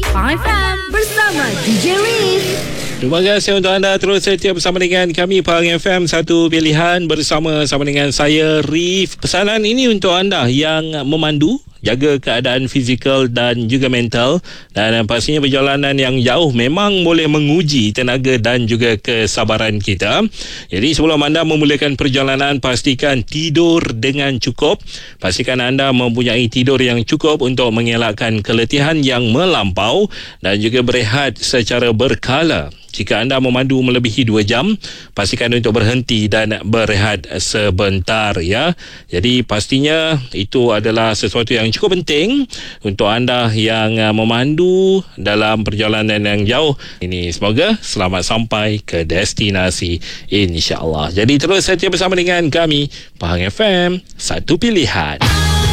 Pahang FM bersama DJ Reef. Terima kasih untuk anda terus setia bersama dengan kami Pahang FM, satu pilihan bersama dengan saya Reef. Pesanan ini untuk anda yang memandu, jaga keadaan fizikal dan juga mental, dan pastinya perjalanan yang jauh memang boleh menguji tenaga dan juga kesabaran kita. Jadi sebelum anda memulakan perjalanan, pastikan tidur dengan cukup. Pastikan anda mempunyai tidur yang cukup untuk mengelakkan keletihan yang melampau dan juga berehat secara berkala. Jika anda memandu melebihi 2 jam, pastikan untuk berhenti dan berehat sebentar ya. Jadi pastinya itu adalah sesuatu yang cukup penting untuk anda yang memandu dalam perjalanan yang jauh ini. Semoga selamat sampai ke destinasi, insya-Allah. Jadi terus setia bersama dengan kami Pahang FM, satu pilihan.